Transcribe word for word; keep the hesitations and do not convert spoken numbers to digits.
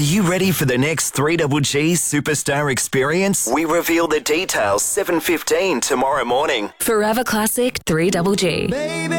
you ready for the next three G Superstar experience? We reveal the details seven fifteen tomorrow morning. Forever Classic three G G. Baby.